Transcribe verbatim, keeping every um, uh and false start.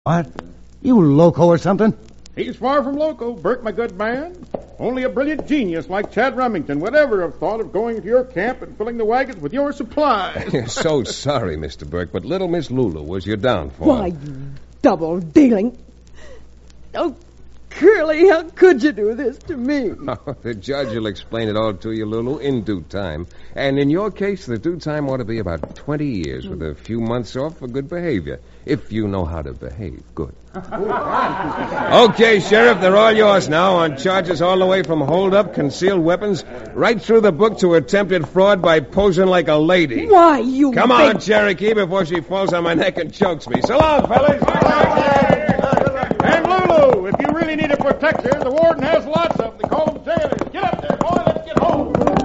What? You loco or something? He's far from loco, Burke, my good man. Only a brilliant genius like Chad Remington would ever have thought of going to your camp and filling the wagons with your supplies. So sorry, Mister Burke, but little Miss Lulu was your downfall. Why, you double-dealing. Oh, Curly, how could you do this to me? Oh, the judge will explain it all to you, Lulu, in due time. And in your case, the due time ought to be about twenty years with a few months off for good behavior. If you know how to behave, good. Okay, Sheriff, they're all yours now on charges all the way from hold-up, concealed weapons, right through the book to attempted fraud by posing like a lady. Why, you... Come big... on, Cherokee, before she falls on my neck and chokes me. So long, fellas. And Lulu, if you really need a protector, the warden has lots of them. They call them jailers. Get up there, boy. Let's get home.